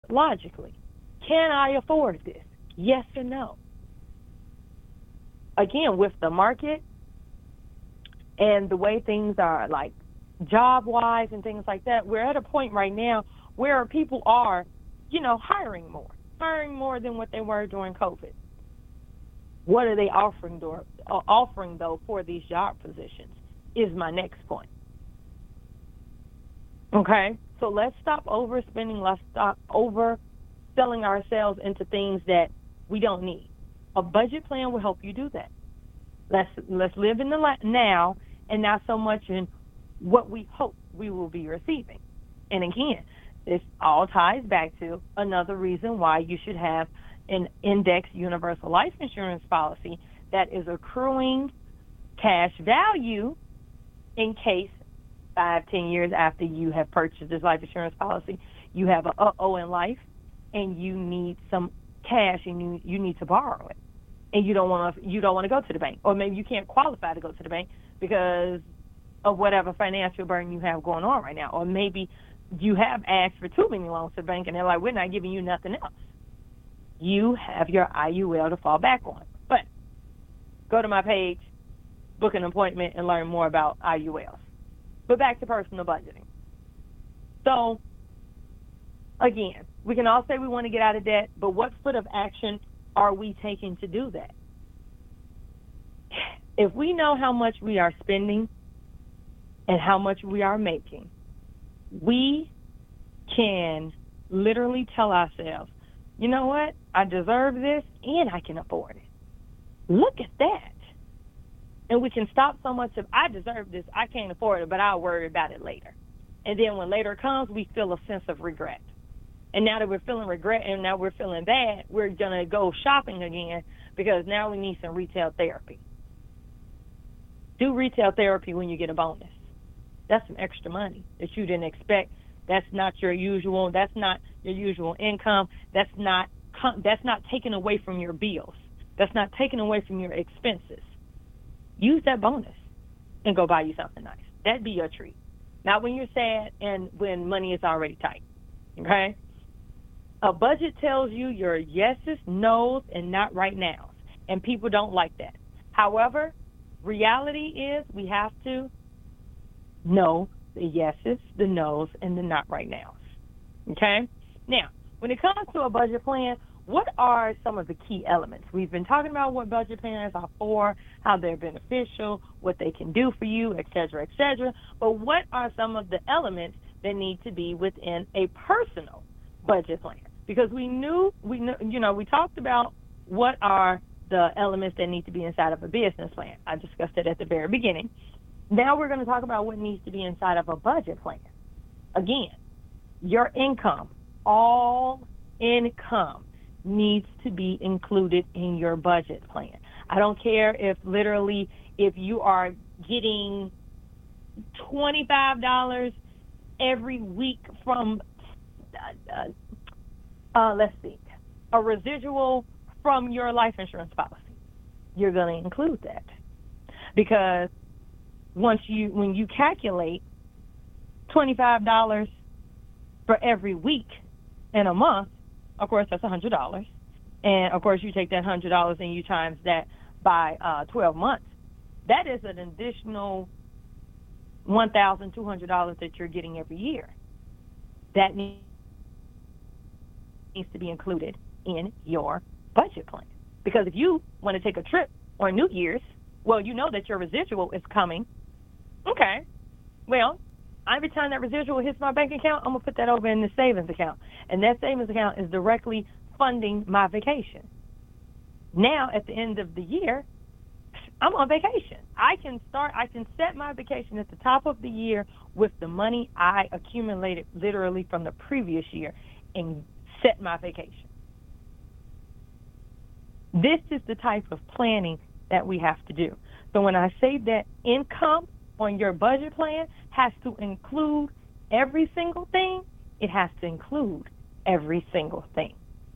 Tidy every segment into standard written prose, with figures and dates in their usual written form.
logically. Can I afford this? Yes or no? Again, with the market and the way things are, like job-wise and things like that, we're at a point right now where people are, hiring more than what they were during COVID. What are they offering though for these job positions is my next point. Okay, so let's stop overspending. Let's stop overselling ourselves into things that we don't need. A budget plan will help you do that. Let's live in the now and not so much in what we hope we will be receiving. And again, this all ties back to another reason why you should have an indexed universal life insurance policy that is accruing cash value in case 5-10 years after you have purchased this life insurance policy, you have an uh-oh in life and you need some cash and you need to borrow it. And you don't want to go to the bank, or maybe you can't qualify to go to the bank because of whatever financial burden you have going on right now, or maybe you have asked for too many loans to the bank and they're like, we're not giving you nothing else. You have your IUL to fall back on. But go to my page, book an appointment, and learn more about IULs. But back to personal budgeting. So, again, we can all say we want to get out of debt, but what foot of action are we taking to do that? If we know how much we are spending and how much we are making, we can literally tell ourselves, you know what, I deserve this and I can afford it. Look at that. And we can stop so much of, I deserve this, I can't afford it, but I'll worry about it later. And then when later comes, we feel a sense of regret. And now that we're feeling regret and now we're feeling bad, we're going to go shopping again because now we need some retail therapy. Do retail therapy when you get a bonus. That's some extra money that you didn't expect. That's not your usual income. That's not taken away from your bills. That's not taken away from your expenses. Use that bonus and go buy you something nice. That'd be your treat. Not when you're sad and when money is already tight. Okay? A budget tells you your yeses, nos, and not right nows. And people don't like that. However, reality is we have to know the yeses, the nos, and the not right nows. Okay? Now, when it comes to a budget plan, what are some of the key elements? We've been talking about what budget plans are for, how they're beneficial, what they can do for you, et cetera, et cetera. But what are some of the elements that need to be within a personal budget plan? Because we talked about what are the elements that need to be inside of a business plan. I discussed it at the very beginning. Now we're going to talk about what needs to be inside of a budget plan. Again, your income, all income needs to be included in your budget plan. I don't care if you are getting $25 every week from, a residual from your life insurance policy. You're going to include that because when you calculate $25 for every week in a month, of course, that's $100. And, of course, you take that $100 and you times that by 12 months. That is an additional $1,200 that you're getting every year. That needs to be included in your budget plan. Because if you want to take a trip on New Year's, well, you know that your residual is coming. Okay. Well, every time that residual hits my bank account, I'm going to put that over in the savings account. And that savings account is directly funding my vacation. Now, at the end of the year, I'm on vacation. I can set my vacation at the top of the year with the money I accumulated literally from the previous year and set my vacation. This is the type of planning that we have to do. So when I say that income on your budget plan has to include every single thing, it has to include every single thing.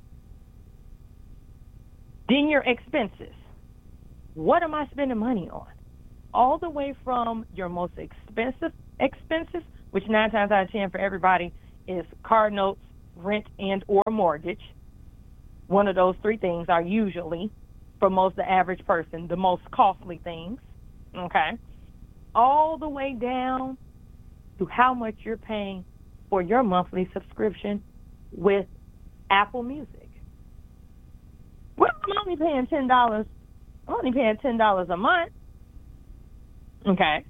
Then your expenses. What am I spending money on? All the way from your most expensive expenses, which 9 times out of 10 for everybody is car notes, rent, and or mortgage. One of those three things are usually, for most of the average person, the most costly things, okay? All the way down to how much you're paying for your monthly subscription with Apple Music. Well, I'm only paying $10. I'm only paying $10 a month. Okay.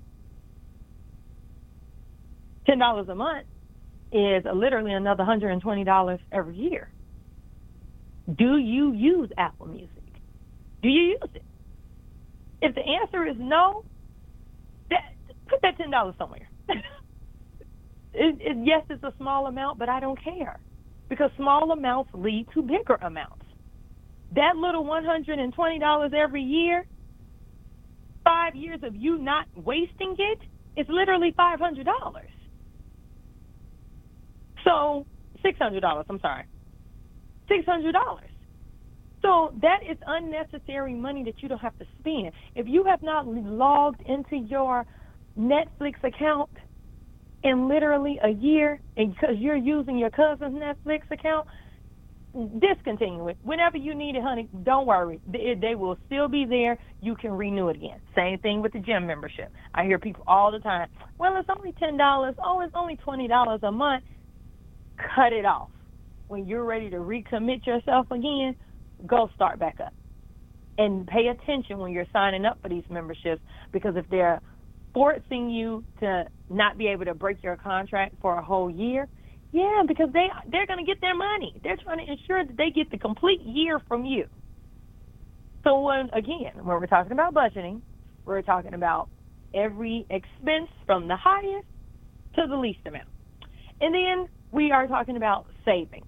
$10 a month is literally another $120 every year. Do you use Apple Music? Do you use it? If the answer is no, put that $10 somewhere. Yes, it's a small amount, but I don't care, because small amounts lead to bigger amounts. That little $120 every year, 5 years of you not wasting it, is literally $500. So $600, I'm sorry. $600. So that is unnecessary money that you don't have to spend. If you have not logged into your Netflix account in literally a year, and because you're using your cousin's Netflix account, discontinue it. Whenever you need it, honey, don't worry. They will still be there. You can renew it again. Same thing with the gym membership. I hear people all the time, well, it's only $10. Oh, it's only $20 a month. Cut it off. When you're ready to recommit yourself again, go start back up. And pay attention when you're signing up for these memberships, because if they're forcing you to not be able to break your contract for a whole year, yeah, because they're going to get their money. They're trying to ensure that they get the complete year from you. So when we're talking about budgeting, we're talking about every expense from the highest to the least amount. And then we are talking about savings.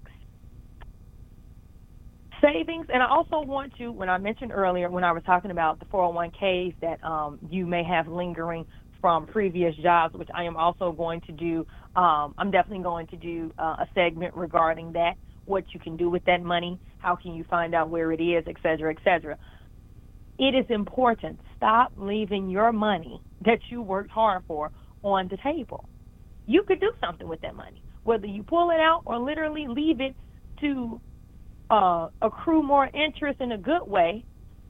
Savings, and I also want to, when I mentioned earlier, when I was talking about the 401ks that you may have lingering from previous jobs, which I am also going to do, I'm definitely going to do a segment regarding that, what you can do with that money, how can you find out where it is, et cetera, et cetera. It is important. Stop leaving your money that you worked hard for on the table. You could do something with that money, whether you pull it out or literally leave it to accrue more interest in a good way,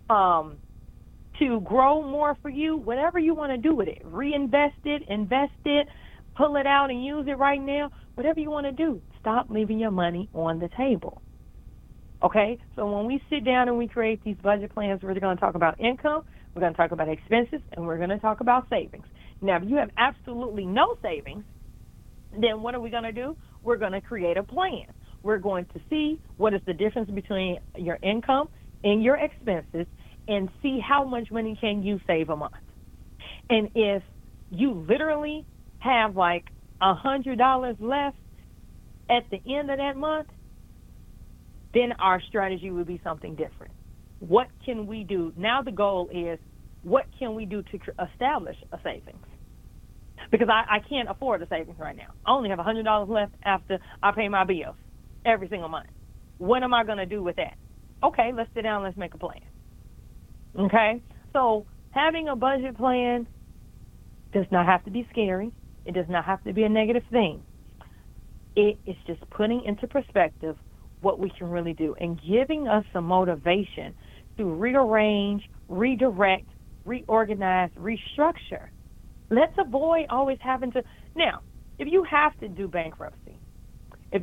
to grow more for you, whatever you want to do with it. Reinvest it, invest it, pull it out and use it right now, whatever you want to do. Stop leaving your money on the table. Okay? So when we sit down and we create these budget plans, we're going to talk about income, we're going to talk about expenses, and we're going to talk about savings. Now, if you have absolutely no savings, then what are we going to do? We're going to create a plan. We're going to see what is the difference between your income and your expenses, and see how much money can you save a month. And if you literally have like $100 left at the end of that month, then our strategy would be something different. What can we do? Now the goal is, what can we do to establish a savings? Because I can't afford a savings right now. I only have $100 left after I pay my bills every single month. What am I going to do with that? Okay, let's sit down, let's make a plan. Okay? So having a budget plan does not have to be scary. It does not have to be a negative thing. It is just putting into perspective what we can really do and giving us some motivation to rearrange, redirect, reorganize, restructure. Let's avoid always having to. Now, if you have to do bankruptcy, if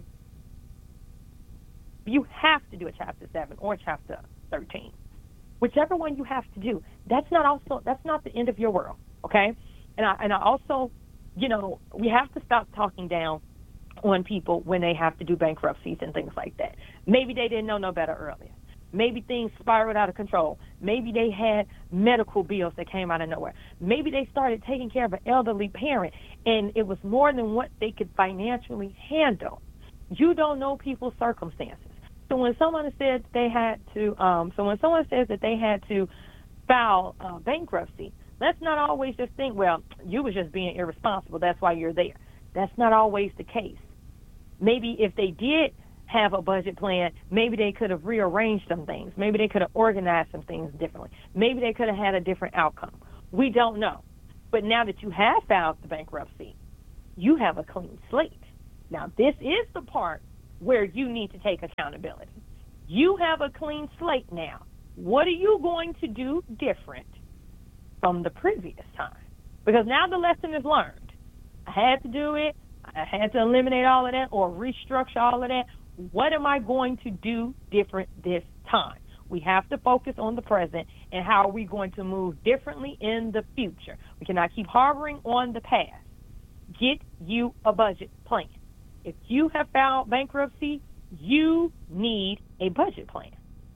you have to do a Chapter 7 or Chapter 13, whichever one you have to do, that's not the end of your world, okay? And I also, we have to stop talking down on people when they have to do bankruptcies and things like that. Maybe they didn't know no better earlier. Maybe things spiraled out of control. Maybe they had medical bills that came out of nowhere. Maybe they started taking care of an elderly parent, and it was more than what they could financially handle. You don't know people's circumstances. So when someone said they had to, when someone says that they had to file bankruptcy, let's not always just think, well, you was just being irresponsible, that's why you're there. That's not always the case. Maybe if they did have a budget plan, maybe they could have rearranged some things. Maybe they could have organized some things differently. Maybe they could have had a different outcome. We don't know. But now that you have filed the bankruptcy, you have a clean slate. Now, this is the part where you need to take accountability. You have a clean slate now. What are you going to do different from the previous time? Because now the lesson is learned. I had to do it. I had to eliminate all of that or restructure all of that. What am I going to do different this time? We have to focus on the present and how are we going to move differently in the future. We cannot keep harboring on the past. Get you a budget plan. If you have filed bankruptcy, you need a budget plan.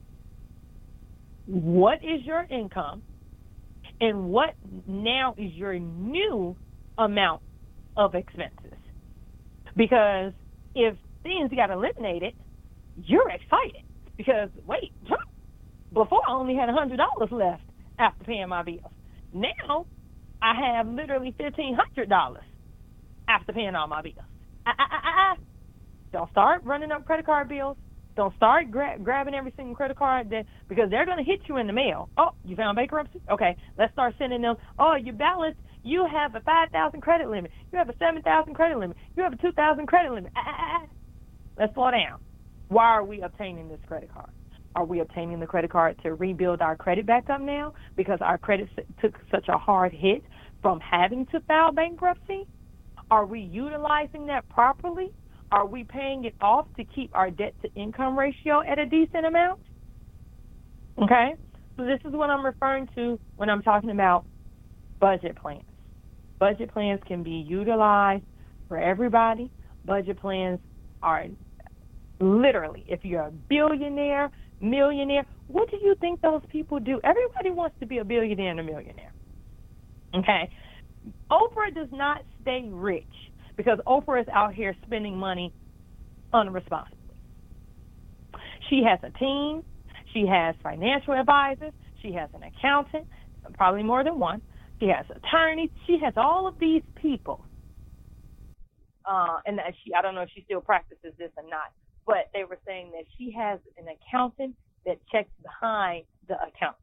What is your income and what now is your new amount of expenses? Because if things got eliminated, you're excited because, wait, before I only had $100 left after paying my bills. Now I have literally $1,500 after paying all my bills. Don't start running up credit card bills. Don't start grabbing every single credit card because they're going to hit you in the mail. Oh, you found bankruptcy? Okay, let's start sending them. Oh, your balance, you have a 5,000 credit limit. You have a 7,000 credit limit. You have a 2,000 credit limit. Let's slow down. Why are we obtaining this credit card? Are we obtaining the credit card to rebuild our credit back up now because our credit took such a hard hit from having to file bankruptcy? Are we utilizing that properly? Are we paying it off to keep our debt-to-income ratio at a decent amount? Okay? So this is what I'm referring to when I'm talking about budget plans. Budget plans can be utilized for everybody. Budget plans are literally, if you're a billionaire, millionaire, what do you think those people do? Everybody wants to be a billionaire and a millionaire. Okay? Oprah does not stay rich because Oprah is out here spending money unresponsibly. She has a team. She has financial advisors. She has an accountant, probably more than one. She has attorneys. She has all of these people. And I don't know if she still practices this or not, but they were saying that she has an accountant that checks behind the accountant.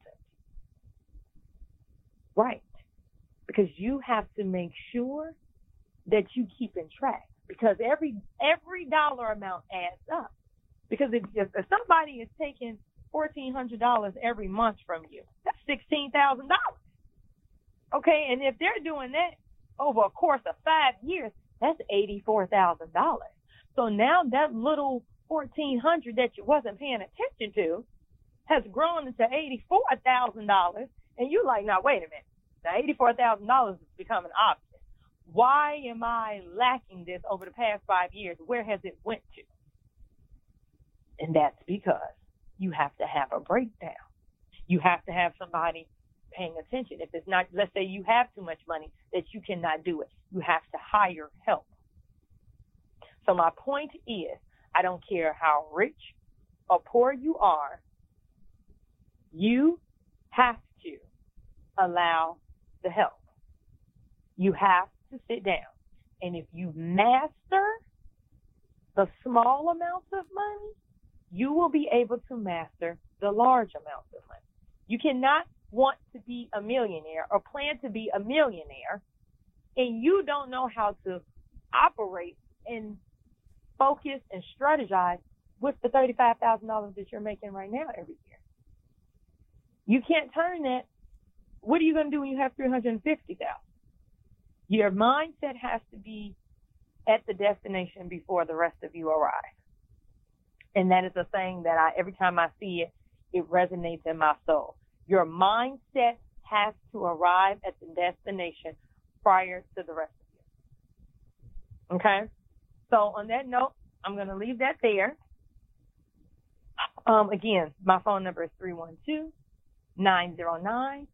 Right. Because you have to make sure that you keep in track. Because every dollar amount adds up. Because if somebody is taking $1,400 every month from you, that's $16,000. Okay, and if they're doing that over a course of 5 years, that's $84,000. So now that little $1,400 that you wasn't paying attention to has grown into $84,000, and you're like, now wait a minute, now $84,000 is becoming obvious. Why am I lacking this over the past 5 years? Where has it went to? And that's because you have to have a breakdown. You have to have somebody paying attention. If it's not, let's say you have too much money that you cannot do it, you have to hire help. So my point is, I don't care how rich or poor you are, you have to allow the help. You have to sit down. And if you master the small amounts of money, you will be able to master the large amounts of money. You cannot want to be a millionaire or plan to be a millionaire and you don't know how to operate and focus and strategize with the $35,000 that you're making right now every year. You can't turn that. What are you going to do when you have $350,000? Your mindset has to be at the destination before the rest of you arrive. And that is a saying that every time I see it, it resonates in my soul. Your mindset has to arrive at the destination prior to the rest of you. Okay? So on that note, I'm going to leave that there. Again, my phone number is 312-909-4968.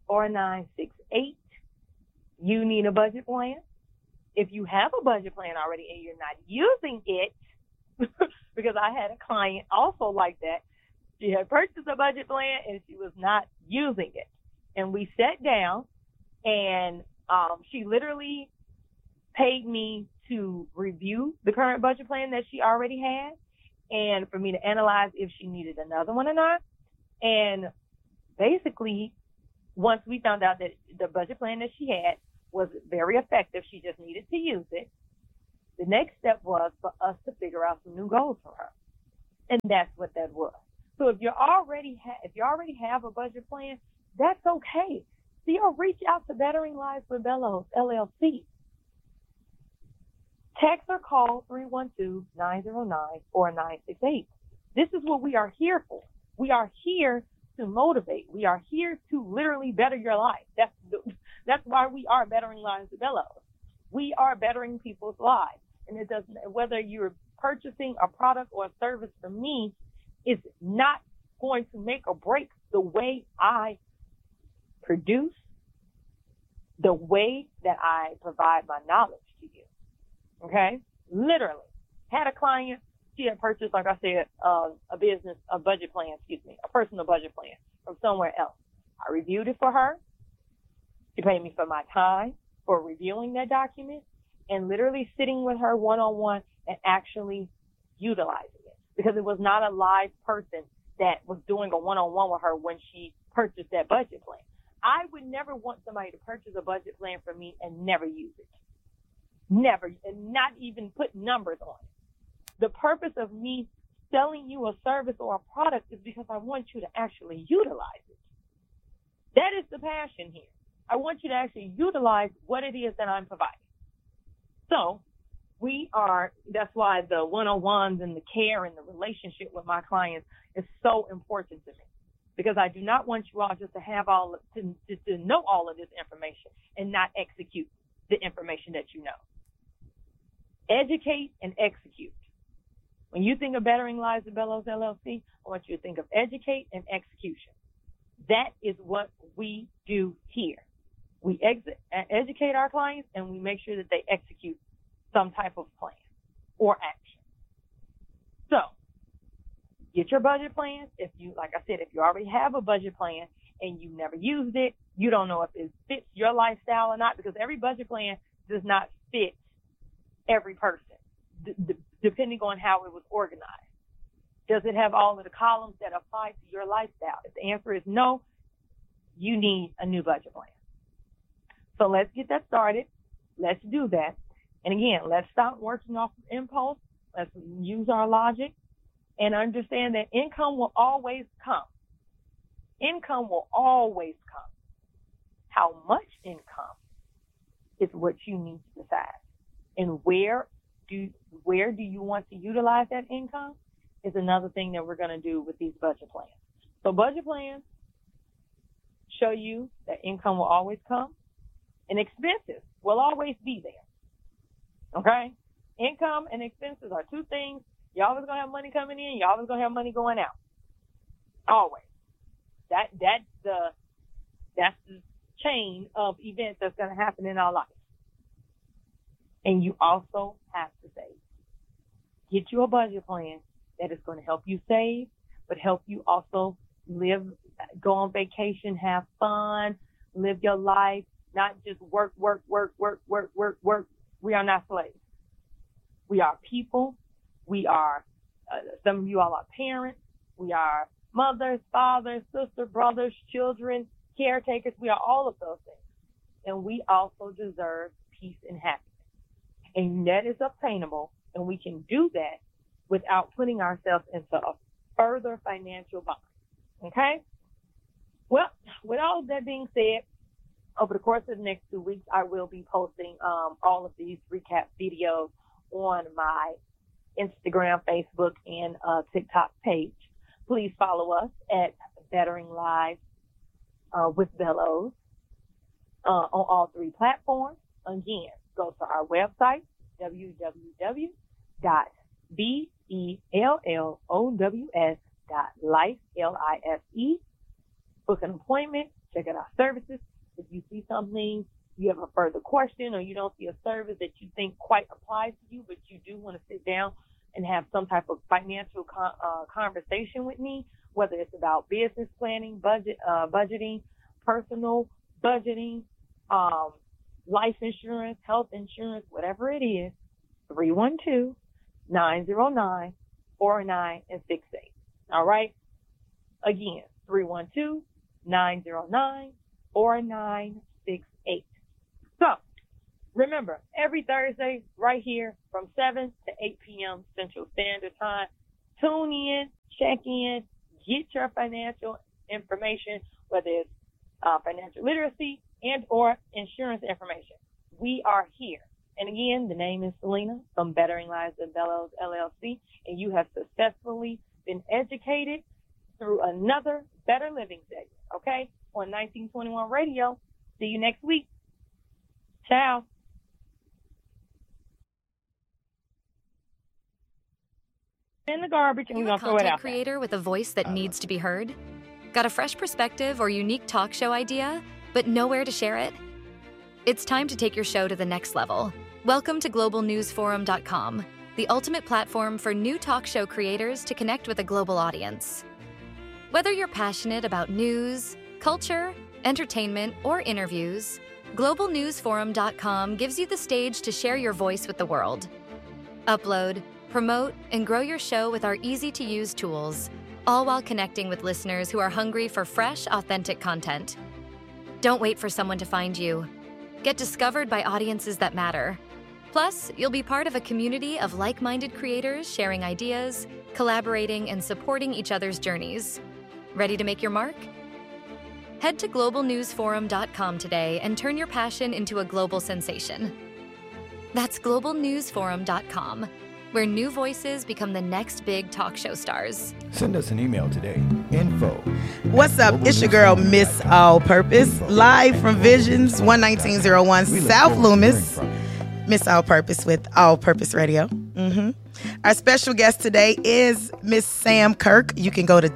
You need a budget plan. If you have a budget plan already and you're not using it, because I had a client also like that. She had purchased a budget plan and she was not using it. And we sat down and she literally paid me to review the current budget plan that she already had and for me to analyze if she needed another one or not. And basically, once we found out that the budget plan that she had was very effective, she just needed to use it, The next step was for us to figure out some new goals for her. And that's what that was. So if you already have a budget plan, that's okay. Still reach out to Bettering Lives with Bellows, LLC. Text or call 312-909-4968. This is what we are here for. We are here to motivate. We are here to literally better your life. That's why we are Bettering Lives with Bellows. We are bettering people's lives. And it doesn't, whether you're purchasing a product or a service from me, it's not going to make or break the way I produce, the way that I provide my knowledge to you. Okay? Literally. Had a client, she had purchased, like I said, a personal budget plan from somewhere else. I reviewed it for her. She paid me for my time for reviewing that document and literally sitting with her one-on-one and actually utilizing it, because it was not a live person that was doing a one-on-one with her when she purchased that budget plan. I would never want somebody to purchase a budget plan from me and never use it. Never, and not even put numbers on it. The purpose of me selling you a service or a product is because I want you to actually utilize it. That is the passion here. I want you to actually utilize what it is that I'm providing. So that's why the one-on-ones and the care and the relationship with my clients is so important to me, because I do not want you all just to have to know all of this information and not execute the information that you know. Educate and execute. When you think of Bettering Lives with Bellows LLC, I want you to think of educate and execution. That is what we do here. We educate our clients, and we make sure that they execute some type of plan or action. So get your budget plan. If you already have a budget plan and you never used it, you don't know if it fits your lifestyle or not, because every budget plan does not fit every person, depending on how it was organized. Does it have all of the columns that apply to your lifestyle? If the answer is no, you need a new budget plan. So let's get that started. Let's do that. And again, let's stop working off of impulse. Let's use our logic and understand that income will always come. Income will always come. How much income is what you need to decide. And where do you want to utilize that income is another thing that we're going to do with these budget plans. So budget plans show you that income will always come and expenses will always be there. Okay? Income and expenses are two things. You're always going to have money coming in. You're always going to have money going out. Always. That's the chain of events that's going to happen in our life. And you also have to save. Get you a budget plan that is going to help you save, but help you also live, go on vacation, have fun, live your life, not just work. We are not slaves. We are people. We are, some of you all are parents. We are mothers, fathers, sisters, brothers, children, caretakers. We are all of those things. And we also deserve peace and happiness. And that is obtainable, and we can do that without putting ourselves into a further financial bind. Okay? Well, with all of that being said, over the course of the next 2 weeks, I will be posting all of these recap videos on my Instagram, Facebook, and TikTok page. Please follow us at Bettering Lives with Bellows on all three platforms. Again, go to our website, www.bellows.life, LIFE. Book an appointment, check out our services. If you see something, you have a further question, or you don't see a service that you think quite applies to you, but you do want to sit down and have some type of financial conversation with me, whether it's about business planning, budgeting, personal budgeting, life insurance, health insurance, whatever it is, 312-909-4968. All right? Again, 312-909-4968. So, Remember, every Thursday, right here from 7 to 8 p.m. Central Standard Time, tune in, check in, get your financial information, whether it's financial literacy and or insurance information. We are here. And again, the name is Selena from Bettering Lives of Bellows, LLC, and you have successfully been educated through another Better Living segment, okay, on 1921 Radio. See you next week. Ciao. In the garbage, and we're going to throw it out. Content creator with a voice that needs to be heard? Got a fresh perspective or unique talk show idea, but nowhere to share it? It's time to take your show to the next level. Welcome to globalnewsforum.com, the ultimate platform for new talk show creators to connect with a global audience. Whether you're passionate about news, culture, entertainment, or interviews, globalnewsforum.com gives you the stage to share your voice with the world. Upload, promote, and grow your show with our easy-to-use tools, all while connecting with listeners who are hungry for fresh, authentic content. Don't wait for someone to find you. Get discovered by audiences that matter. Plus, you'll be part of a community of like-minded creators sharing ideas, collaborating, and supporting each other's journeys. Ready to make your mark? Head to globalnewsforum.com today and turn your passion into a global sensation. That's globalnewsforum.com, where new voices become the next big talk show stars. Send us an email today. Info. What's up? It's your girl, Miss All Purpose, live from Visions 11901 South Loomis. Miss All Purpose with All Purpose Radio. Our special guest today is Miss Sam Kirk. You can go to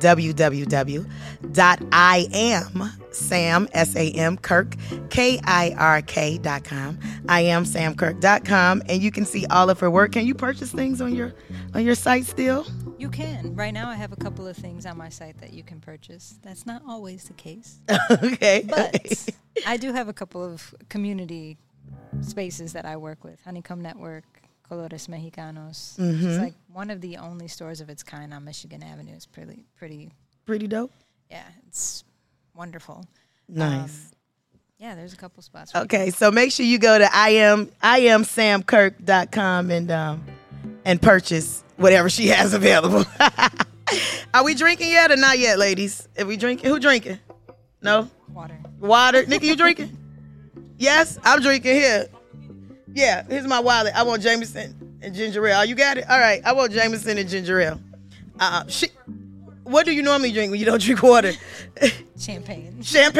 www.iamsamkirk, KIRK.com, iamsamkirk.com, and you can see all of her work. Can you purchase things on your site still? You can. Right now I have a couple of things on my site that you can purchase. That's not always the case. Okay. But I do have a couple of community spaces that I work with. Honeycomb Network, Colores Mexicanos. It's like one of the only stores of its kind on Michigan Avenue. It's pretty dope. Yeah, it's wonderful. Nice. Yeah, there's a couple spots. Okay, so make sure you go to iamsamkirk.com and purchase whatever she has available. Are we drinking yet or not yet, ladies? Are we drinking? Who drinking? No? Water. Nikki, you drinking? Yes, I'm drinking here. Yeah, here's my wallet. I want Jameson and ginger ale. You got it? All right, I want Jameson and ginger ale. What do you normally drink when you don't drink water? Champagne.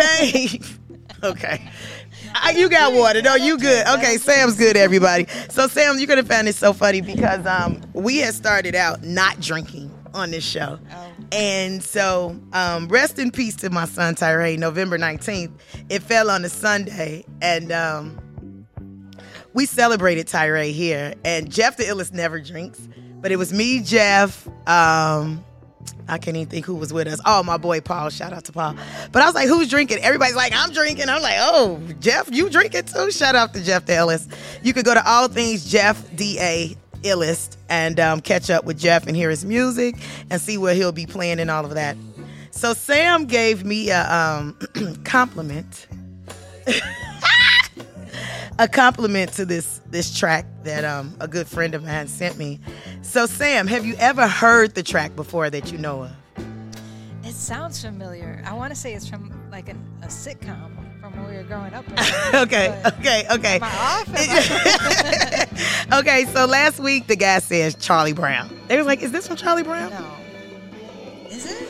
Okay. You got water. No, you good. Okay, Sam's good, everybody. So, Sam, you're going to find this so funny because we had started out not drinking on this show. Oh. And so, rest in peace to my son, Tyree, November 19th. It fell on a Sunday, and we celebrated Tyree here. And Jeff the Illest never drinks, but it was me, Jeff, I can't even think who was with us. Oh, my boy Paul. Shout out to Paul. But I was like, who's drinking? Everybody's like, I'm drinking. I'm like, oh, Jeff, you drinking too? Shout out to Jeff the Illest. You could go to all things Jeff D.A. Illest and catch up with Jeff and hear his music and see where he'll be playing and all of that. So Sam gave me a compliment. A compliment to this track that a good friend of mine sent me. So, Sam, have you ever heard the track before that you know of? It sounds familiar. I want to say it's from like a sitcom from when we were growing up. Okay. Am I off? Okay, so last week the guy says Charlie Brown. They was like, is this from Charlie Brown? No. Is it?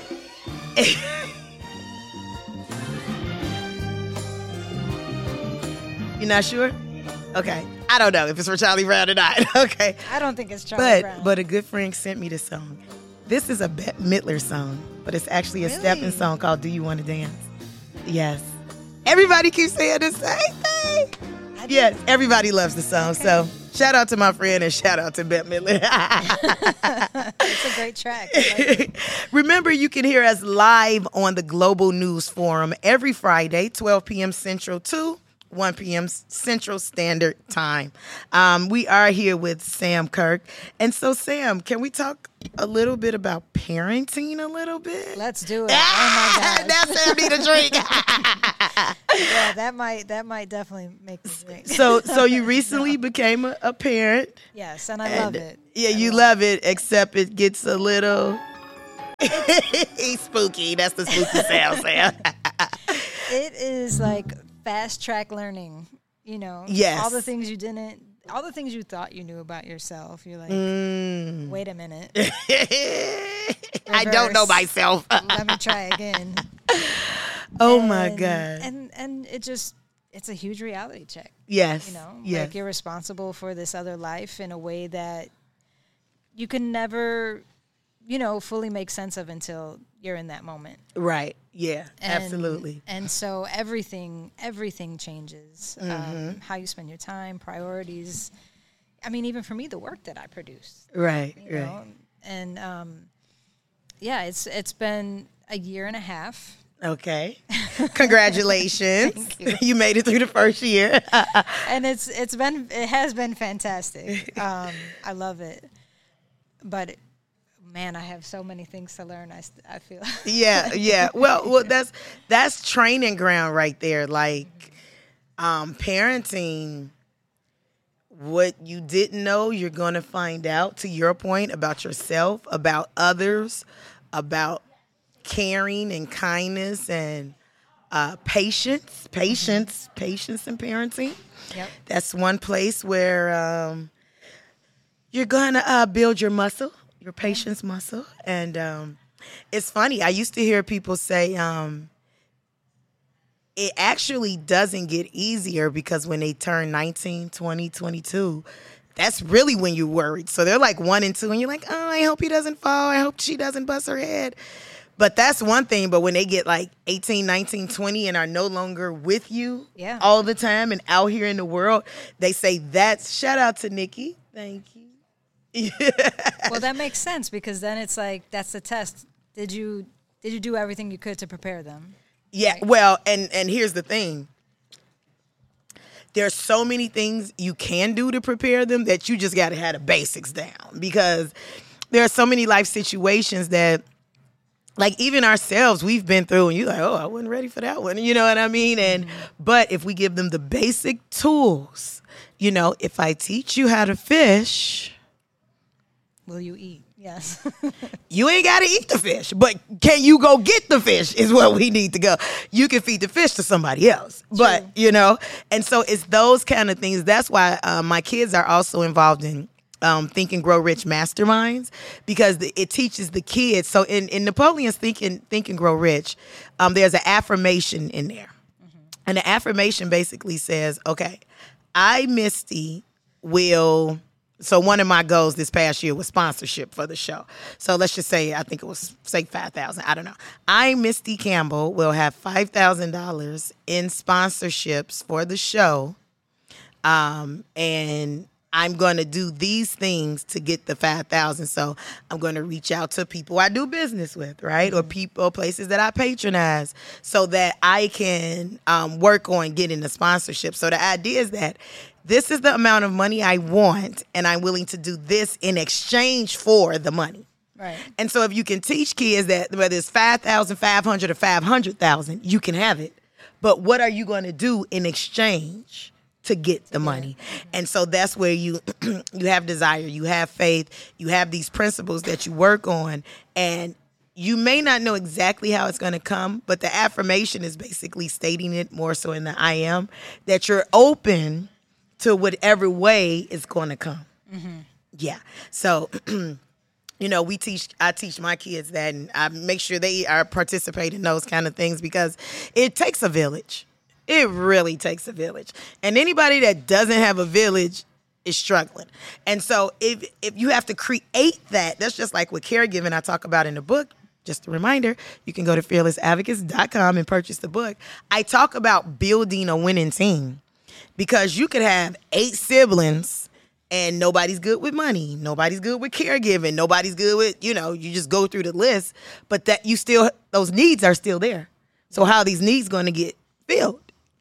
You're not sure? Okay. I don't know if it's for Charlie Brown or not. Okay. I don't think it's Charlie Brown. But a good friend sent me this song. This is a Bette Midler song, but it's actually a stepping song called Do You Want to Dance? Yes. Everybody keeps saying the same thing. Yes, everybody loves the song. Okay. So shout out to my friend and shout out to Bette Midler. It's a great track. Like Remember, you can hear us live on the Global News Forum every Friday, 12 p.m. Central to 1 p.m. Central Standard Time. We are here with Sam Kirk. And so, Sam, can we talk a little bit about parenting a little bit? Let's do it. Oh, my God. Now Sam need a drink. Yeah, that might definitely make me drink. So you recently became a parent. Yes, and I love it. Yeah, you love it, except it gets a little spooky. That's the spooky sound, Sam. It is like fast track learning, you know. Yes. All the things you thought you knew about yourself. You're like, wait a minute. I don't know myself. Let me try again. Oh my God. And it's a huge reality check. Yes. You know, yes. like you're responsible for this other life in a way that you can never, you know, fully make sense of until you're in that moment. Right. Yeah, absolutely. And so everything changes. How you spend your time, priorities. I mean, even for me, the work that I produce. Right, you know? And yeah, it's been a year and a half. Okay. Congratulations. Thank you. You made it through the first year. And it has been fantastic. I love it. But man, I have so many things to learn. I feel. Yeah. Well, that's training ground right there. Like, parenting. What you didn't know, you're gonna find out. To your point about yourself, about others, about caring and kindness and patience in parenting. Yep. That's one place where you're gonna build your muscle. Your patience muscle. And it's funny. I used to hear people say it actually doesn't get easier because when they turn 19, 20, 22, that's really when you're worried. So they're like 1 and 2 and you're like, oh, I hope he doesn't fall. I hope she doesn't bust her head. But that's one thing. But when they get like 18, 19, 20 and are no longer with you all the time and out here in the world, they say shout out to Nikki. Thank you. Well, that makes sense because then it's like that's the test. Did you do everything you could to prepare them? Yeah. Right? Well, and here's the thing. There's so many things you can do to prepare them that you just got to have the basics down because there are so many life situations that, like even ourselves, we've been through and you're like, oh, I wasn't ready for that one. You know what I mean? And but if we give them the basic tools, you know, if I teach you how to fish, will you eat? Yes. You ain't got to eat the fish, but can you go get the fish is what we need to go. You can feed the fish to somebody else, but you know, and so it's those kind of things. That's why my kids are also involved in Think and Grow Rich masterminds because it teaches the kids. So in Napoleon's Think and Grow Rich, there's an affirmation in there. And the affirmation basically says, okay, I, Misty, will... So one of my goals this past year was sponsorship for the show. So let's just say, I think it was, say, $5,000. I don't know. I, Misty Campbell, will have $5,000 in sponsorships for the show. And I'm going to do these things to get the $5,000. So I'm going to reach out to people I do business with, right? Or people, places that I patronize so that I can work on getting the sponsorship. So the idea is that this is the amount of money I want, and I'm willing to do this in exchange for the money. Right. And so if you can teach kids that whether it's $5,500 or $500,000, you can have it. But what are you going to do in exchange to get the money? And so that's where you have desire, you have faith, you have these principles that you work on, and you may not know exactly how it's going to come, but the affirmation is basically stating it more so in the I am, that you're open to whatever way it's going to come. Yeah. So, you know, I teach my kids that, and I make sure they are participating in those kind of things because it takes a village. It really takes a village. And anybody that doesn't have a village is struggling. And so if you have to create that's just like with caregiving I talk about in the book. Just a reminder, you can go to fearlessadvocates.com and purchase the book. I talk about building a winning team. Because you could have 8 siblings and nobody's good with money. Nobody's good with caregiving. Nobody's good with, you know, you just go through the list. But that those needs are still there. So how are these needs going to get filled?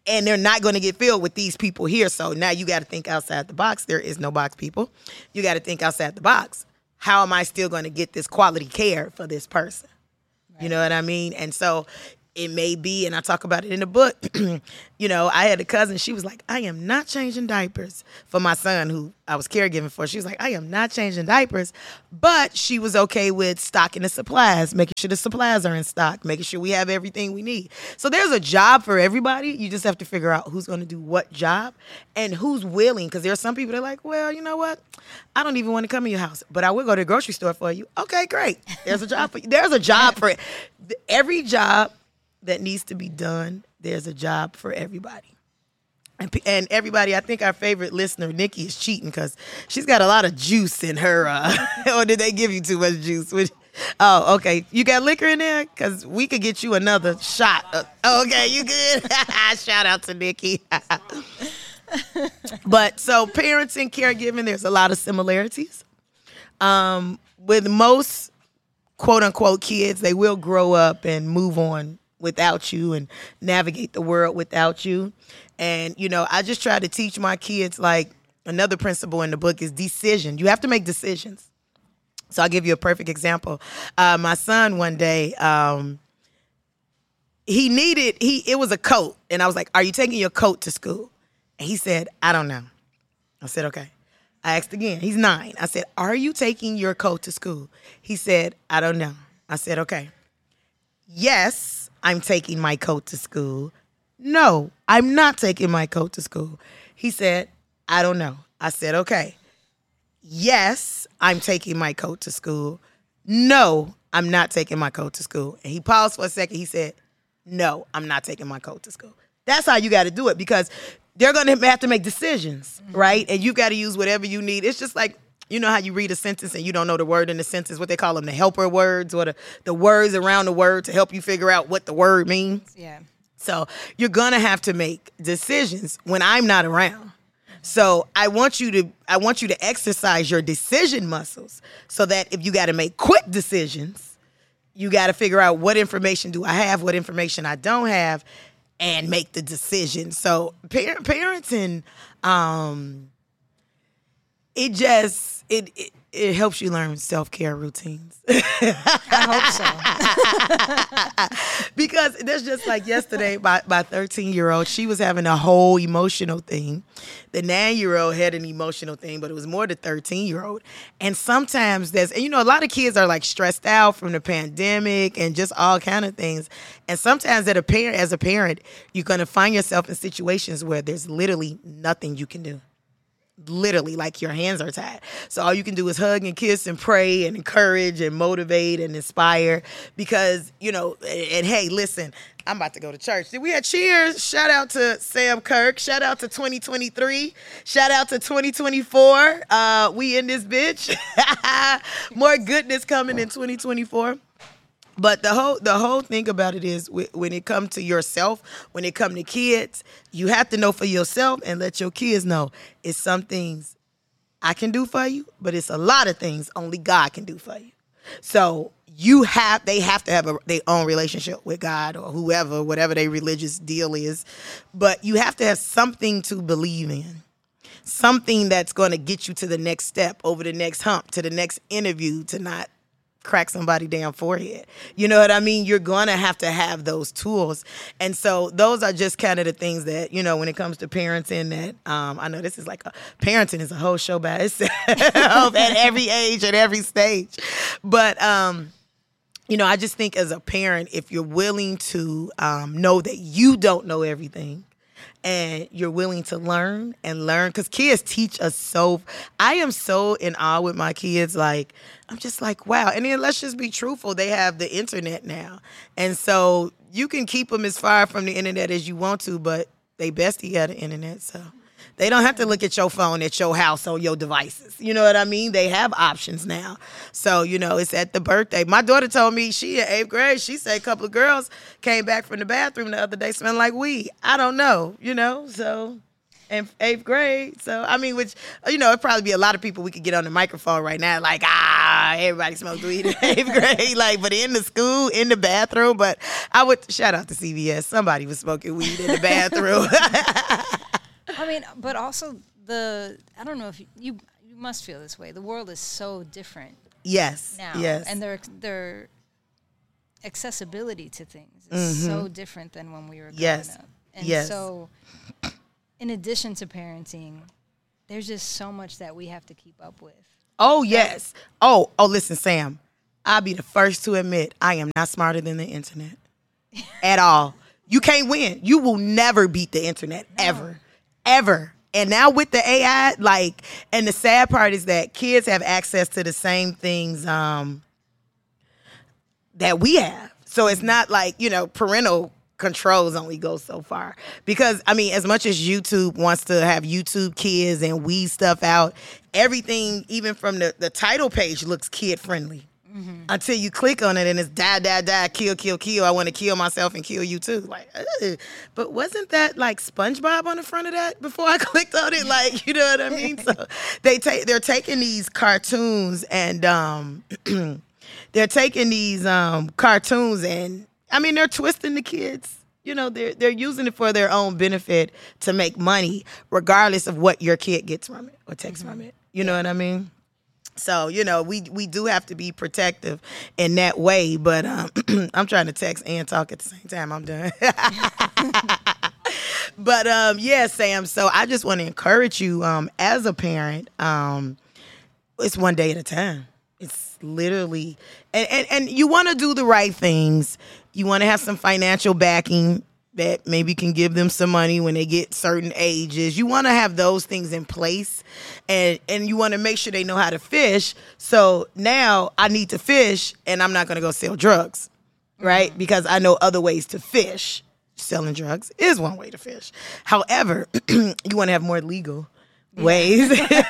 And they're not going to get filled with these people here. So now you got to think outside the box. There is no box, people. You got to think outside the box. How am I still going to get this quality care for this person? Right. You know what I mean? And so it may be, and I talk about it in the book, you know, I had a cousin, she was like, I am not changing diapers for my son who I was caregiving for. She was like, I am not changing diapers, but she was okay with stocking the supplies, making sure the supplies are in stock, making sure we have everything we need. So there's a job for everybody. You just have to figure out who's going to do what job and who's willing, because there are some people that are like, well, you know what? I don't even want to come in your house, but I will go to the grocery store for you. Okay, great. There's a job for you. There's a job for every job that needs to be done. There's a job for everybody. And everybody, I think our favorite listener, Nikki, is cheating because she's got a lot of juice in her. Or did they give you too much juice? Oh, okay. You got liquor in there? Because we could get you another shot. Okay, you good? Shout out to Nikki. But so parents and caregiving, there's a lot of similarities. With most quote unquote kids, they will grow up and move on without you and navigate the world without you. And, you know, I just try to teach my kids, like, another principle in the book is decision. You have to make decisions. So I'll give you a perfect example. My son one day, it was a coat. And I was like, are you taking your coat to school? And he said, I don't know. I said, okay. I asked again. He's 9. I said, are you taking your coat to school? He said, I don't know. I said, okay. Yes, I'm taking my coat to school. No, I'm not taking my coat to school. He said, I don't know. I said, okay. Yes, I'm taking my coat to school. No, I'm not taking my coat to school. And he paused for a second. He said, no, I'm not taking my coat to school. That's how you got to do it, because they're going to have to make decisions, right? And you've got to use whatever you need. It's just like, you know how you read a sentence and you don't know the word in the sentence, what they call them, the helper words, or the words around the word to help you figure out what the word means. Yeah. So you're going to have to make decisions when I'm not around. So I want you to exercise your decision muscles so that if you got to make quick decisions, you got to figure out what information do I have, what information I don't have, and make the decision. So parenting, it helps you learn self-care routines. I hope so. Because there's just like yesterday, my 13-year-old, she was having a whole emotional thing. The 9-year-old had an emotional thing, but it was more the 13-year-old. And sometimes a lot of kids are like stressed out from the pandemic and just all kind of things. And sometimes as a parent, you're going to find yourself in situations where there's literally nothing you can do. Literally, like your hands are tied. So all you can do is hug and kiss and pray and encourage and motivate and inspire, because, and hey, listen, I'm about to go to church. Did we have cheers? Shout out to Sam Kirk. Shout out to 2023. Shout out to 2024. We in this bitch. More goodness coming in 2024. But the whole thing about it is when it comes to yourself, when it comes to kids, you have to know for yourself and let your kids know it's some things I can do for you, but it's a lot of things only God can do for you. So they have to have their own relationship with God or whoever, whatever their religious deal is. But you have to have something to believe in. Something that's going to get you to the next step, over the next hump, to the next interview, to not crack somebody's damn forehead. You know what I mean? You're going to have those tools. And so those are just kind of the things that, when it comes to parenting, that I know this is like parenting is a whole show by itself at every age, at every stage. But, I just think as a parent, if you're willing to know that you don't know everything, and you're willing to learn, because kids teach us so. I am so in awe with my kids. Like, I'm just like, wow. And then let's just be truthful. They have the internet now. And so you can keep them as far from the internet as you want to, but they bestie got the internet. So they don't have to look at your phone at your house on your devices. You know what I mean? They have options now. So, it's at the birthday. My daughter told me she in 8th grade, she said a couple of girls came back from the bathroom the other day smelling like weed. I don't know, so. in 8th grade. So, I mean, which, it'd probably be a lot of people we could get on the microphone right now, like, everybody smoked weed in 8th grade, like, but in the school, in the bathroom. But I would, shout out to CVS, somebody was smoking weed in the bathroom. I mean, but also I don't know if you must feel this way. The world is so different. Yes. Now. Yes. And their accessibility to things is so different than when we were growing up. And so, in addition to parenting, there's just so much that we have to keep up with. Oh, yes. Oh, listen, Sam. I'll be the first to admit I am not smarter than the internet at all. You can't win. You will never beat the internet, ever. Ever. And now with the AI, and the sad part is that kids have access to the same things that we have. So it's not like, parental controls only go so far. Because, I mean, as much as YouTube wants to have YouTube Kids and weed stuff out, everything, even from the title page, looks kid-friendly. Until you click on it and it's die, die, die, kill, kill, kill. I want to kill myself and kill you too. Like, but wasn't that like SpongeBob on the front of that before I clicked on it? Like, you know what I mean? So they're taking these cartoons and they're twisting the kids. They're using it for their own benefit to make money, regardless of what your kid gets from it or takes from it. You know what I mean? So, we do have to be protective in that way. But I'm trying to text and talk at the same time. I'm done. But, Sam, so I just want to encourage you as a parent, it's one day at a time. It's literally, and you want to do the right things. You want to have some financial backing that maybe can give them some money when they get certain ages. You want to have those things in place, and you want to make sure they know how to fish. So now I need to fish, and I'm not going to go sell drugs, right? Because I know other ways to fish. Selling drugs is one way to fish. However, you want to have more legal ways,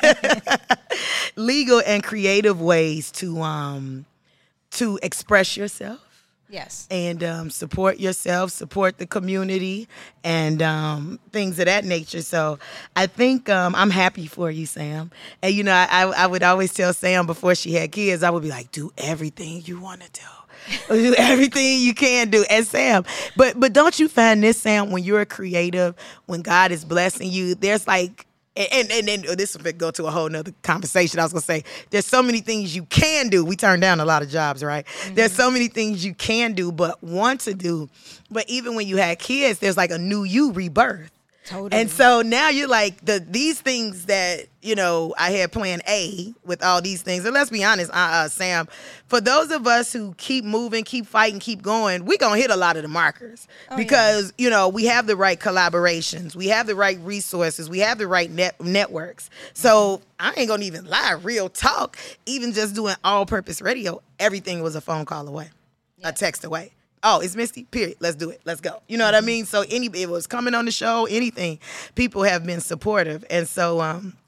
legal and creative ways to express yourself. Yes. And support yourself, support the community, and things of that nature. So I think I'm happy for you, Sam. And, I would always tell Sam before she had kids, I would be like, do everything you want to do. Do everything you can do. And Sam, but don't you find this, Sam, when you're a creative, when God is blessing you, there's like, and this will go to a whole nother conversation. I was going to say, there's so many things you can do. We turn down a lot of jobs, right? There's so many things you can do, but want to do. But even when you had kids, there's like a new you rebirth. Totally. And so now you're like, these things that, I had plan A with all these things. And let's be honest, Sam, for those of us who keep moving, keep fighting, keep going, we're going to hit a lot of the markers because, we have the right collaborations. We have the right resources. We have the right networks. So I ain't going to even lie, real talk, even just doing all-purpose radio, everything was a phone call away, a text away. Oh, it's Misty, period. Let's do it. Let's go. You know what I mean? So it was coming on the show, anything, people have been supportive. And so,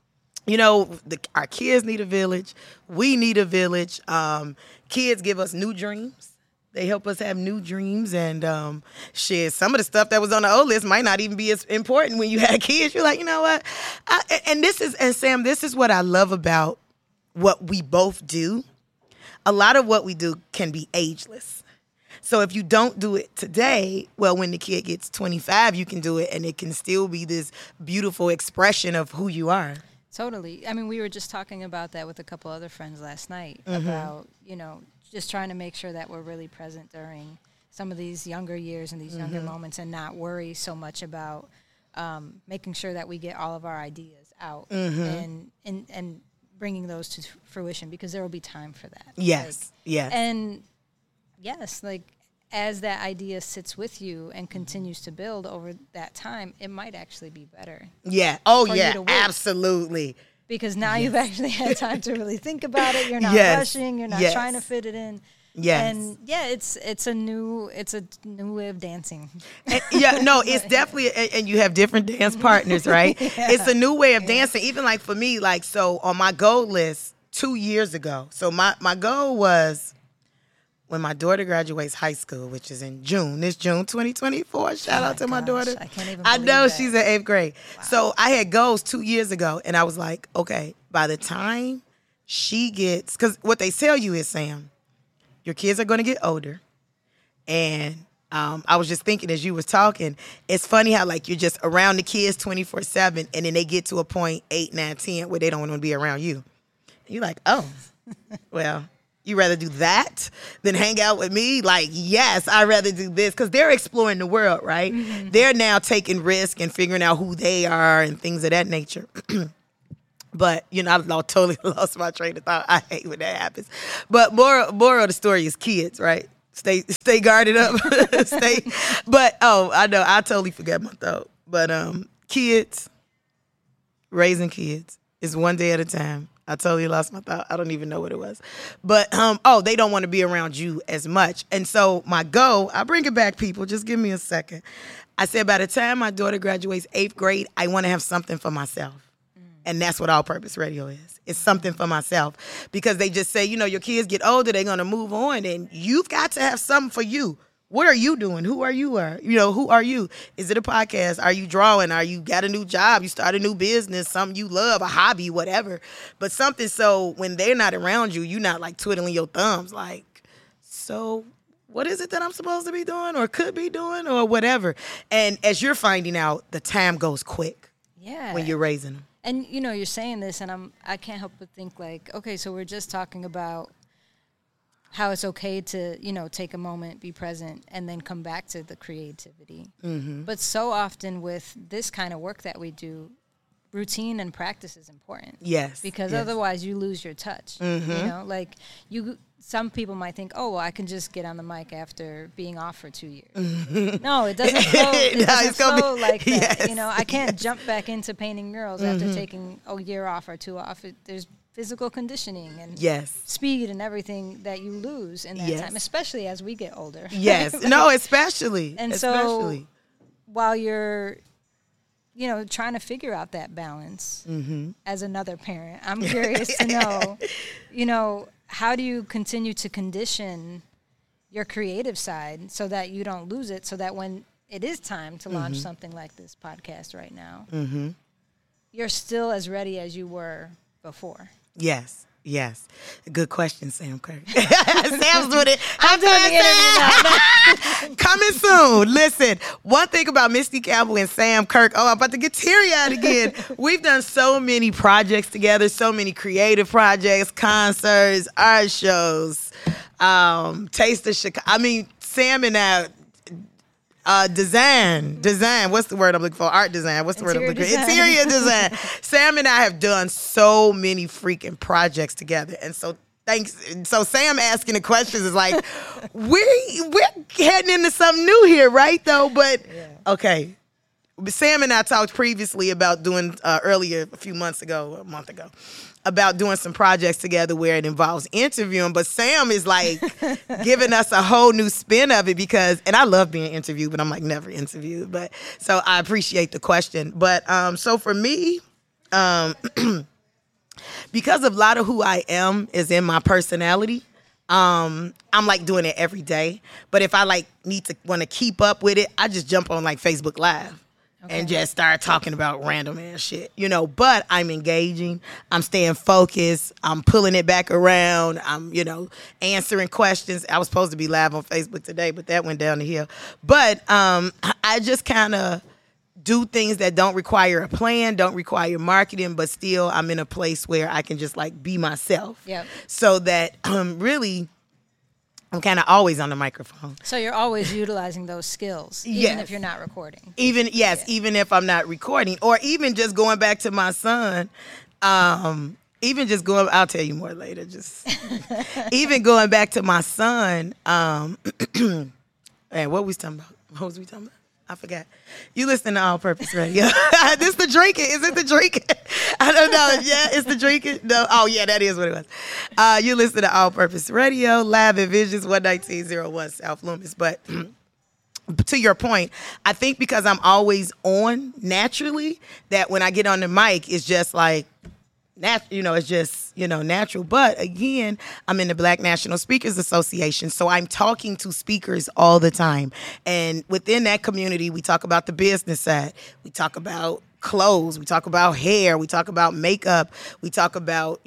our kids need a village. We need a village. Kids give us new dreams. They help us have new dreams. And some of the stuff that was on the old list might not even be as important when you had kids. You're like, you know what? And Sam, this is what I love about what we both do. A lot of what we do can be ageless. So if you don't do it today, well, when the kid gets 25, you can do it, and it can still be this beautiful expression of who you are. Totally. I mean, we were just talking about that with a couple other friends last night about, just trying to make sure that we're really present during some of these younger years and these younger moments, and not worry so much about making sure that we get all of our ideas out and bringing those to fruition, because there will be time for that. Yes. Yes. And yes, as that idea sits with you and continues to build over that time, it might actually be better. Yeah. Oh, yeah, absolutely. Because now you've actually had time to really think about it. You're not rushing. You're not trying to fit it in. Yes. And it's a new way of dancing. It's definitely, and you have different dance partners, right? It's a new way of dancing. Even like for me, so on my goal list 2 years ago. So my goal was when my daughter graduates high school, which is in June, this June 2024. Shout out to my daughter. I can't even I believe know that. she's in 8th grade. Wow. So I had goals 2 years ago, and I was like, okay, by the time she gets, because what they tell you is, Sam, your kids are going to get older. And I was just thinking as you was talking, it's funny how like you're just around the kids 24/7, and then they get to a point 8, 9, 10 where they don't want to be around you. And you're like, oh, well, you rather do that than hang out with me? Like, yes, I'd rather do this, because they're exploring the world, right? Mm-hmm. They're now taking risk and figuring out who they are and things of that nature. But, you know, I totally lost my train of thought. I hate when that happens. But more of the story is kids, right? Stay guarded up. But I know, I totally forgot my thought. But kids, raising kids is one day at a time. I totally lost my thought. I don't even know what it was. But they don't want to be around you as much. And so my goal, I bring it back, people. Just give me a second. I said by the time my daughter graduates 8th grade, I want to have something for myself. And that's what All Purpose Radio is. It's something for myself. Because they just say, you know, your kids get older, they're going to move on. And you've got to have something for you. What are you doing? Who are you? Who are you? Is it a podcast? Are you drawing? Are you got a new job? You start a new business, something you love, a hobby, whatever. But something so when they're not around you, you're not like twiddling your thumbs like, so what is it that I'm supposed to be doing or could be doing or whatever? And as you're finding out, the time goes quick when you're raising them. And, you know, you're saying this, and I can't help but think, like, okay, so we're just talking about how it's okay to, you know, take a moment, be present, and then come back to the creativity. Mm-hmm. But so often with this kind of work that we do, routine and practice is important. Yes. Because otherwise you lose your touch. Mm-hmm. You know, like some people might think, oh, well, I can just get on the mic after being off for 2 years. Mm-hmm. No, it doesn't flow. It doesn't flow like that. Yes. You know, I can't jump back into painting murals after taking a year off or 2 off. There's physical conditioning and speed and everything that you lose in that time, especially as we get older. Yes. No, especially. And so while you're, you know, trying to figure out that balance as another parent, I'm curious to know, you know, how do you continue to condition your creative side so that you don't lose it, so that when it is time to launch something like this podcast right now, you're still as ready as you were before? Yes. Good question, Sam Kirk. Sam's doing it. I'm doing the interview now. Coming soon. Listen, one thing about Misty Campbell and Sam Kirk, I'm about to get teary-eyed again. We've done so many projects together, so many creative projects, concerts, art shows, Taste of Chicago. I mean, Sam and I, design. What's the word I'm looking for? Art design. What's the word I'm looking for? Interior design. Sam and I have done so many freaking projects together. And so So Sam asking the questions is like, we're heading into something new here, right, though? But, okay. Sam and I talked previously about doing, earlier, a month ago, about doing some projects together where it involves interviewing. But Sam is like giving us a whole new spin of it because, and I love being interviewed, but I'm like never interviewed. But so I appreciate the question. But so for me, because a lot of who I am is in my personality, I'm like doing it every day. But if I like want to keep up with it, I just jump on like Facebook Live. Okay. And just start talking about random ass shit, you know. But I'm engaging. I'm staying focused. I'm pulling it back around. I'm, answering questions. I was supposed to be live on Facebook today, but that went down the hill. But I just kind of do things that don't require a plan, don't require marketing, but still I'm in a place where I can just like be myself. Yep. So that really, I'm kind of always on the microphone. So you're always utilizing those skills, even if you're not recording. Even if I'm not recording, or even just going back to my son. I'll tell you more later. Even going back to my son. And what was we talking about? I forgot. You listen to All Purpose Radio. This the drinking. Is it the drinking? I don't know. Yeah, it's the drinking. No. Oh, yeah, that is what it was. You listen to All Purpose Radio, live at Visions 11901 South Loomis. But to your point, I think because I'm always on naturally, that when I get on the mic, it's just like, it's just, natural. But again, I'm in the Black National Speakers Association, so I'm talking to speakers all the time. And within that community, we talk about the business side. We talk about clothes. We talk about hair. We talk about makeup. We talk about,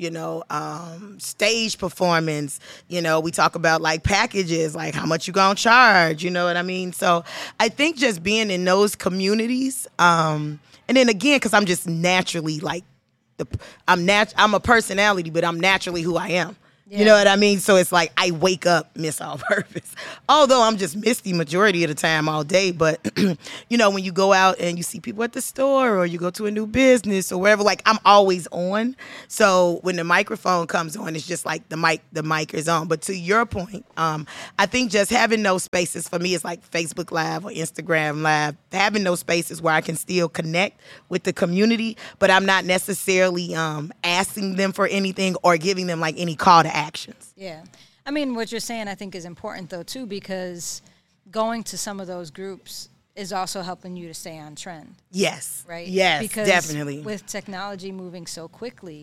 stage performance. We talk about like packages, like how much you gonna charge, you know what I mean? So I think just being in those communities, and then again, because I'm just naturally like, I'm a personality, but I'm naturally who I am. Yeah. You know what I mean? So it's like I wake up Miss All Purpose. Although I'm just misty majority of the time all day. But, when you go out and you see people at the store or you go to a new business or wherever, like I'm always on. So when the microphone comes on, it's just like the mic is on. But to your point, I think just having those spaces for me is like Facebook Live or Instagram Live, having those spaces where I can still connect with the community, but I'm not necessarily asking them for anything or giving them like any call to actions. Yeah. I mean, what you're saying I think is important though too, because going to some of those groups is also helping you to stay on trend. Yes. Right? Yes, because definitely. With technology moving so quickly,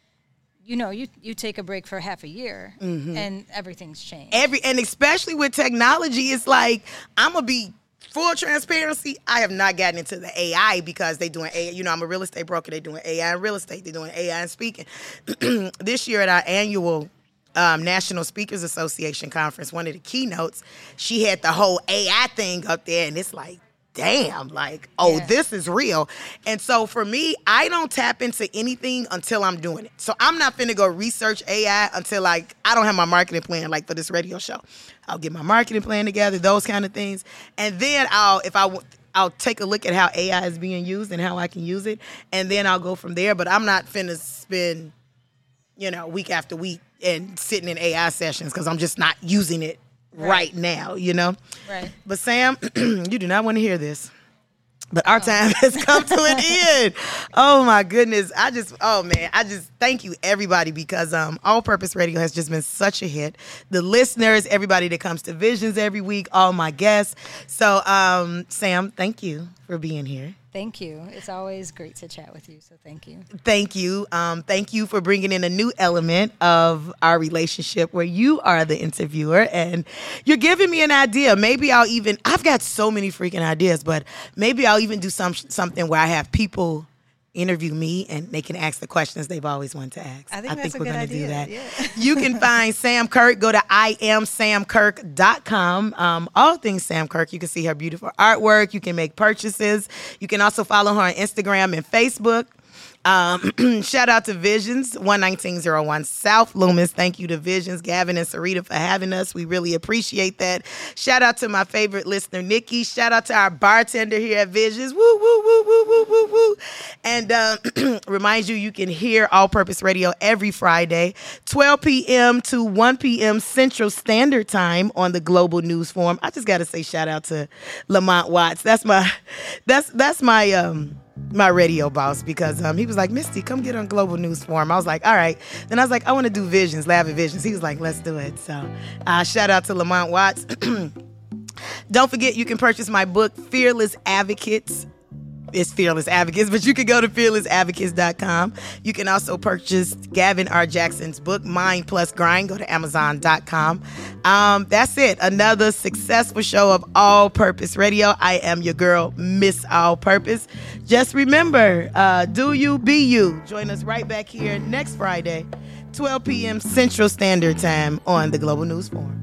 you take a break for half a year and everything's changed. And especially with technology, it's like, I'm going to be full transparency, I have not gotten into the AI because they're doing AI. I'm a real estate broker. They're doing AI in real estate. They're doing AI in speaking. This year at our annual National Speakers Association conference, one of the keynotes, she had the whole AI thing up there, and it's like, damn, like, this is real. And so for me, I don't tap into anything until I'm doing it. So I'm not finna go research AI until I don't have my marketing plan, like for this radio show. I'll get my marketing plan together, those kind of things. And then I'll take a look at how AI is being used and how I can use it. And then I'll go from there. But I'm not finna spend, week after week and sitting in AI sessions because I'm just not using it right now, Right. But Sam, you do not want to hear this. But our time has come to an end. Oh my goodness. I just thank you everybody because All Purpose Radio has just been such a hit. The listeners, everybody that comes to Visions every week, all my guests. So Sam, thank you for being here. Thank you. It's always great to chat with you, so thank you. Thank you. Thank you for bringing in a new element of our relationship where you are the interviewer and you're giving me an idea. Maybe I've got so many freaking ideas, but maybe I'll even do something where I have people interview me and they can ask the questions they've always wanted to ask. I think we're going to do that. Yeah. You can find Sam Kirk. Go to IamSamKirk.com. All things Sam Kirk. You can see her beautiful artwork. You can make purchases. You can also follow her on Instagram and Facebook. Shout out to Visions, 11901 South Loomis. Thank you to Visions, Gavin and Sarita for having us. We really appreciate that. Shout out to my favorite listener, Nikki. Shout out to our bartender here at Visions. Woo, woo, woo, woo, woo, woo, woo. And remind you can hear All Purpose Radio every Friday, 12 p.m. to 1 p.m. Central Standard Time on the Global News Forum. I just got to say shout out to Lamont Watts. That's my radio boss because he was like, Misty, come get on Global News Forum. I was like, all right. Then I was like, I want to do Visions, Lab of Visions. He was like, let's do it. So shout out to Lamont Watts. Don't forget, you can purchase my book, Fearless Advocates. It's Fearless Advocates, but you can go to fearlessadvocates.com. You can also purchase Gavin R. Jackson's book, Mind Plus Grind. Go to amazon.com. That's it. Another successful show of All Purpose Radio. I am your girl, Miss All Purpose. Just remember, do you, be you. Join us right back here next Friday, 12 p.m. Central Standard Time on the Global News Forum.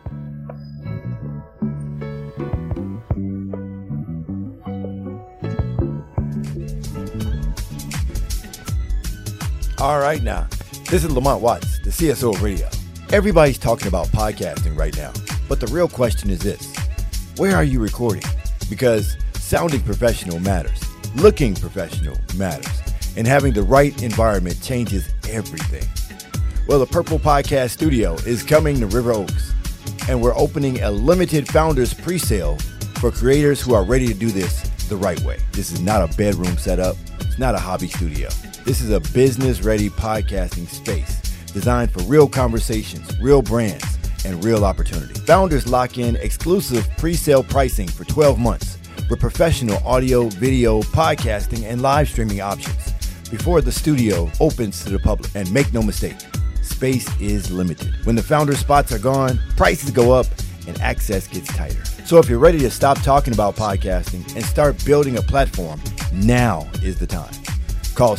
All right, now, this is Lamont Watts, the CSO of radio. Everybody's talking about podcasting right now, but the real question is this: where are you recording? Because sounding professional matters, looking professional matters, and having the right environment changes everything. Well, the Purple Podcast Studio is coming to River Oaks, and we're opening a limited founders pre-sale for creators who are ready to do this the right way. This is not a bedroom setup. It's not a hobby studio. This is a business-ready podcasting space designed for real conversations, real brands, and real opportunity. Founders lock in exclusive pre-sale pricing for 12 months with professional audio, video, podcasting, and live streaming options. before the studio opens to the public. And make no mistake, space is limited. When the founder spots are gone, prices go up, and access gets tighter. So if you're ready to stop talking about podcasting and start building a platform, now is the time. Call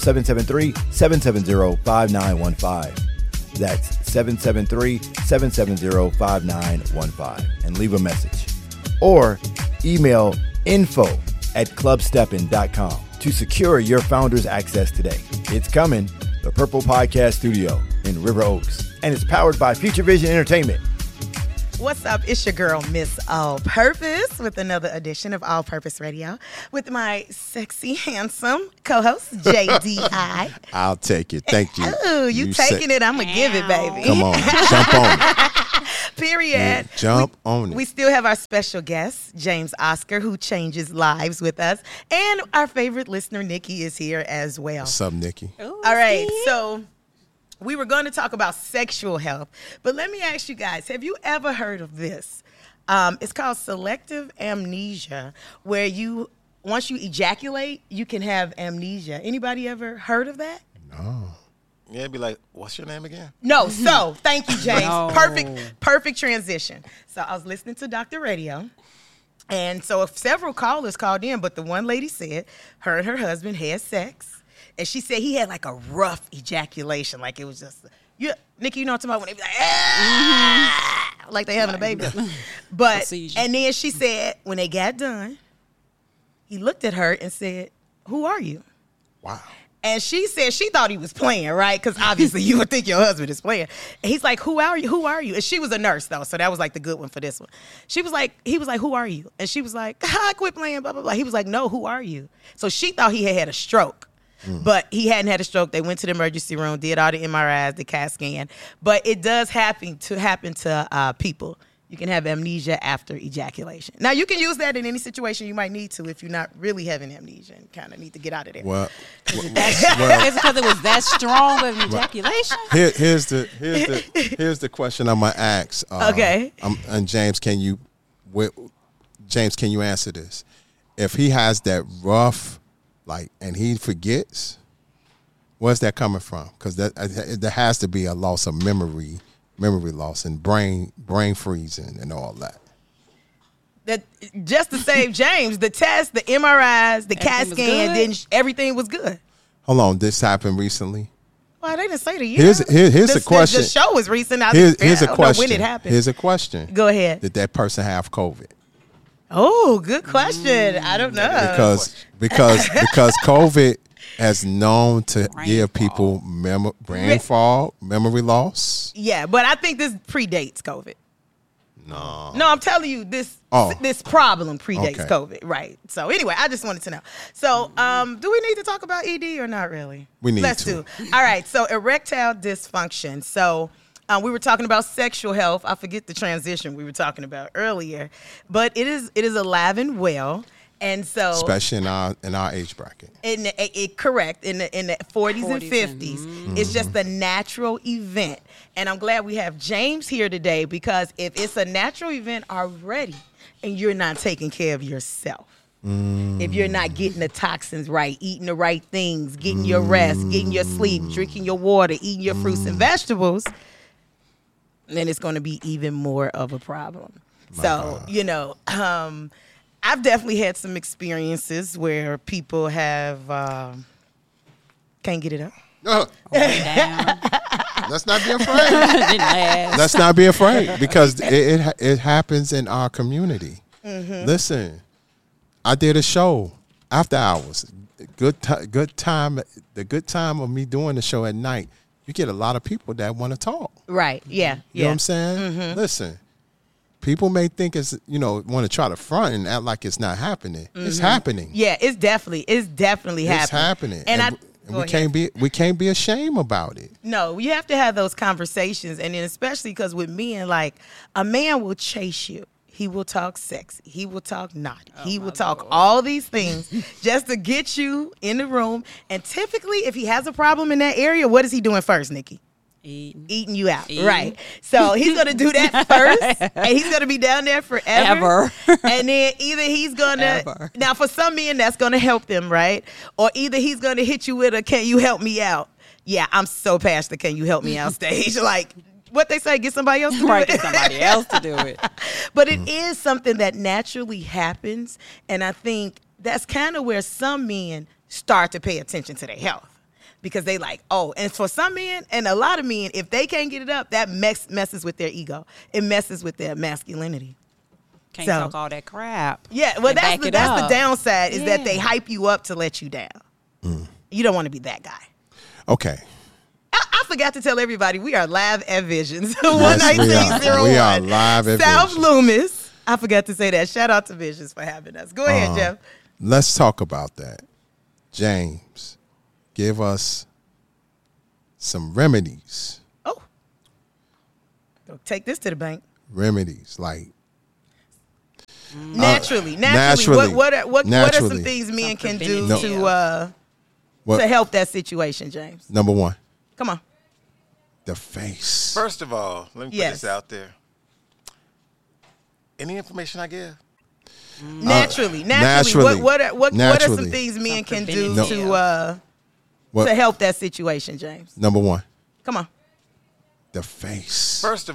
773-770-5915. That's 773-770-5915 and leave a message. Or email info@clubsteppin.com to secure your founder's access today. It's coming, the Purple Podcast Studio in River Oaks, and it's powered by Future Vision Entertainment. What's up? It's your girl, Miss All Purpose, with another edition of All Purpose Radio with my sexy, handsome co-host, JDI. I'll take it. Thank you. Oh, you taking it. I'm going to give it, baby. Come on. Jump on it. Period. Jump on it. We still have our special guest, James Oscar, who changes lives with us. And our favorite listener, Nikki, is here as well. What's up, Nikki? All right. So we were going to talk about sexual health, but let me ask you guys, have you ever heard of this? It's called selective amnesia, where once you ejaculate, you can have amnesia. Anybody ever heard of that? No. Yeah, it'd be like, what's your name again? No. So thank you, James. No. Perfect transition. So I was listening to Dr. Radio. And so several callers called in, but the one lady said her and her husband had sex. And she said he had like a rough ejaculation. Like it was just, Nikki, you know what I'm talking about when they be like, like they having a baby. But, and then she said when they got done, he looked at her and said, "Who are you?" Wow. And she said she thought he was playing, right? Because obviously you would think your husband is playing. And he's like, "Who are you? Who are you?" And she was a nurse though, so that was like the good one for this one. He was like, "Who are you?" And she was like, "Quit playing, blah, blah, blah." He was like, "No, who are you?" So she thought he had a stroke. But he hadn't had a stroke. They went to the emergency room, did all the MRIs, the CAT scan. But it does happen to people. You can have amnesia after ejaculation. Now, you can use that in any situation you might need to if you're not really having amnesia and kind of need to get out of there. Well, Is it because it was that strong of an ejaculation? here's the question I'm gonna ask. Okay. And James, can you answer this? If he has that rough, and he forgets, where's that coming from? Because there has to be a loss of memory loss and brain freezing and all that. That just to save James, the test, the MRIs, the CAT scan, then everything was good. Hold on, this happened recently. Well, they didn't say the year. Here's a question. The show was recent. Here's a question. When it happened. Here's a question. Go ahead. Did that person have COVID? Oh, good question. I don't know. Because COVID has known to give people brain fog, memory loss. Yeah, but I think this predates COVID. No. No, I'm telling you, this problem predates COVID. Right. So anyway, I just wanted to know. So do we need to talk about ED or not really? We need Let's do. All right. So erectile dysfunction. So we were talking about sexual health. I forget the transition we were talking about earlier, but it is alive and well, and so especially in our age bracket. Correct in the 40s and 50s, it's just a natural event, and I'm glad we have James here today because if it's a natural event already, and you're not taking care of yourself. If you're not getting the toxins right, eating the right things, getting your rest, getting your sleep, drinking your water, eating your fruits and vegetables, then it's going to be even more of a problem. I've definitely had some experiences where people have can't get it up. Let's not be afraid. Let's not be afraid because it happens in our community. Listen, I did a show after hours. Good time. The good time of me doing the show at night. You get a lot of people that want to talk. Right. Yeah. You know what I'm saying? Listen, people may think it's, want to try to front and act like it's not happening. It's happening. Yeah, it's definitely happening. It's happening. And we can't be ashamed about it. No, you have to have those conversations. And then especially because with men, like a man will chase you. He will talk sexy. He will talk naughty. He will talk all these things just to get you in the room. And typically, if he has a problem in that area, what is he doing first, Nikki? eating you out. Right. So he's going to do that first, and he's going to be down there forever. And then either he's going to, now for some men, that's going to help them, right? Or either he's going to hit you with a, can you help me out? Yeah, I'm so past the can you help me out stage. Like, what they say, get somebody else to do it. Get somebody else to do it. But it is something that naturally happens, and I think that's kind of where some men start to pay attention to their health. Because they like, oh, and for some men and a lot of men, if they can't get it up, that messes with their ego. It messes with their masculinity. Can't talk all that crap. Yeah, well, that's the downside is that they hype you up to let you down. You don't want to be that guy. Okay. I forgot to tell everybody, we are live at Visions. Yes, 11901. we are live at South Visions. Loomis. I forgot to say that. Shout out to Visions for having us. Go ahead, Jeff. Let's talk about that. James, give us some remedies. Oh. Go take this to the bank. Remedies, like naturally. What are some things men can do to help that situation, James? Number one. Come on. The face. First of all, let me put this out there. Any information I give? Naturally. What are some things men can do to help that situation, James? Number one. Come on. The face. First of